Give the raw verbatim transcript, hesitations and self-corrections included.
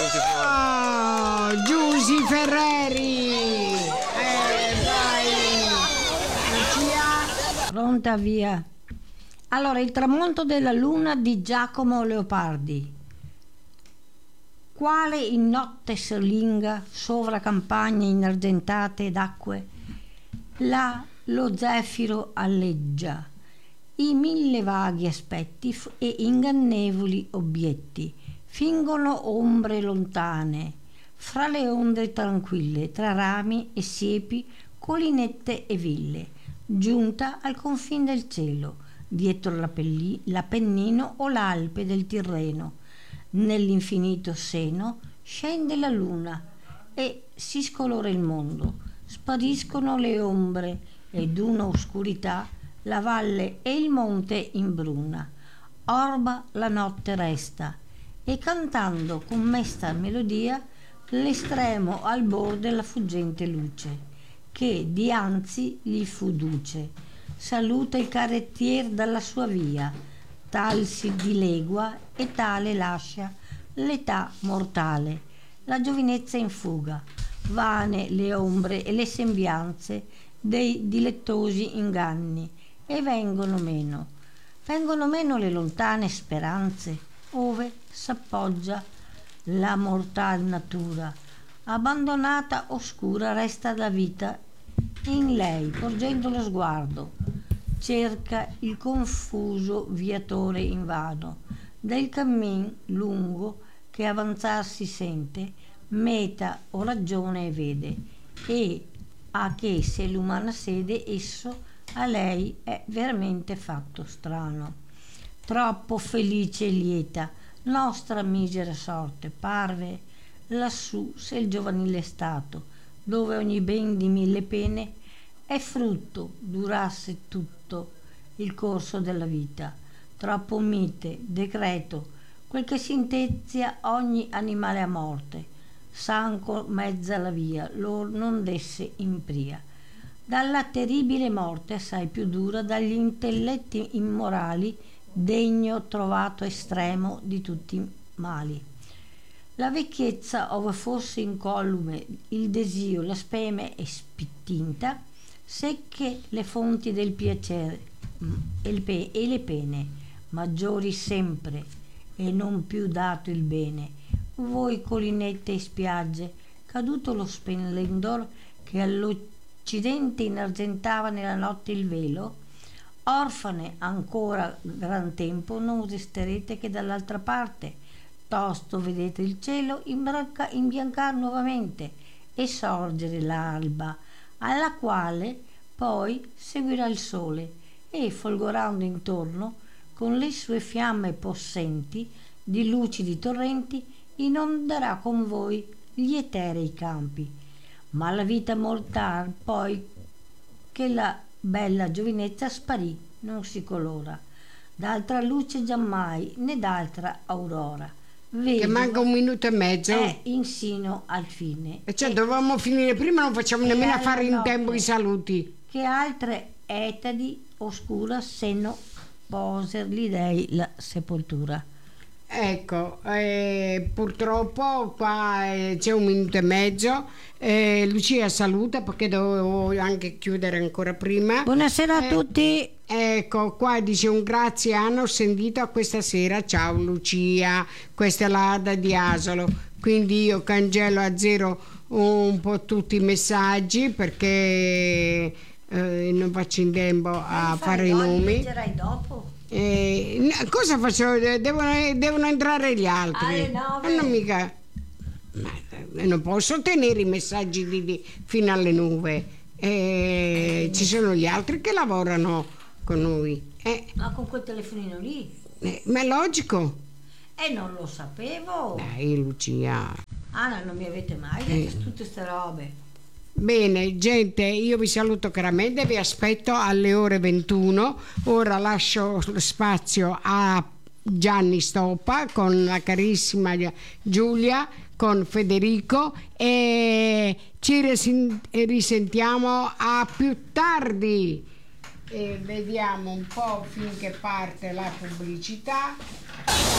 venuti fuori. Oh, Giusy Ferreri. Eh, vai. Lucia. Pronta, via. Allora, Il tramonto della luna di Giacomo Leopardi. Quale in notte solinga, sovra campagne inargentate d'acque, là lo zefiro alleggia, i mille vaghi aspetti f- e ingannevoli obietti fingono ombre lontane, fra le onde tranquille, tra rami e siepi, collinette e ville, giunta al confin del cielo, dietro l'Appelli- l'Appennino o l'Alpe del Tirreno. Nell'infinito seno scende la luna e si scolora il mondo, spariscono le ombre ed una oscurità la valle e il monte imbruna. Orba la notte resta e cantando con mesta melodia l'estremo albor della fuggente luce che dianzi gli fu duce. Saluta il carrettier dalla sua via, tal si dilegua e tale lascia l'età mortale, la giovinezza in fuga, vane le ombre e le sembianze dei dilettosi inganni, e vengono meno, vengono meno le lontane speranze, ove s'appoggia la mortal natura, abbandonata oscura resta la vita in lei, porgendo lo sguardo, cerca il confuso viatore invano del cammin lungo che avanzar si sente, meta o ragione vede, e a che se l'umana sede esso a lei è veramente fatto strano. Troppo felice e lieta nostra misera sorte parve lassù se il giovanile stato, dove ogni ben di mille pene è frutto, durasse tutto il corso della vita. Troppo mite, decreto, quel che sintezia ogni animale a morte, sanco mezza la via, lor non desse in pria. Dalla terribile morte assai più dura, dagli intelletti immorali, degno trovato estremo di tutti i mali. La vecchiezza, ove fosse incolume il desio, la speme e spittinta, secche le fonti del piacere e, il pe- e le pene, maggiori sempre, e non più dato il bene. Voi collinette e spiagge, caduto lo splendor che all'occidente inargentava nella notte il velo, orfane ancora gran tempo non resterete che dall'altra parte, tosto vedete il cielo imbranca- imbiancar nuovamente e sorgere l'alba, alla quale poi seguirà il sole e, folgorando intorno con le sue fiamme possenti di lucidi torrenti, inonderà con voi gli eterei campi. Ma la vita mortal poi che la bella giovinezza sparì non si colora, d'altra luce giammai né d'altra aurora. Che manca un minuto e mezzo. È insino al fine. E cioè, dovevamo finire prima, non facciamo nemmeno a fare in notte, tempo i saluti. Che altre etadi oscura seno poser gli dei la sepoltura. Ecco, eh, purtroppo qua eh, c'è un minuto e mezzo. Eh, Lucia saluta perché dovevo anche chiudere ancora prima. Buonasera a Eh, tutti. Ecco, qua dice un grazie hanno sentito a questa sera. Ciao Lucia, questa è la Ada di Asolo. Quindi io cancello a zero un po' tutti i messaggi perché eh, non faccio in tempo a fare i nomi. Leggerai dopo. Eh, n- cosa faccio? Devono, devono entrare gli altri. Alle nove. Ma non mica. Ma, eh, non posso tenere i messaggi di, di- fino alle nove. Eh, ci sono gli altri che lavorano con noi. Eh, Ma con quel telefonino lì? eh, ma è logico. Eh, non lo sapevo. Dai, Lucia. Anna, non mi avete mai detto tutte queste robe. Bene, gente, io vi saluto caramente, vi aspetto alle ore ventuno. Ora lascio lo spazio a Gianni Stoppa con la carissima Giulia, con Federico, e ci risen- risentiamo a più tardi. E vediamo un po' finché parte la pubblicità.